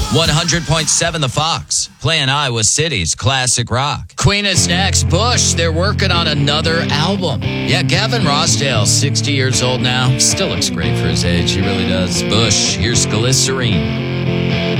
100.7 The Fox, playing Iowa City's classic rock. Queen is next. Bush, they're working on another album. Yeah, Gavin Rossdale, 60 years old now. Still looks great for his age. He really does. Bush, here's Glycerine.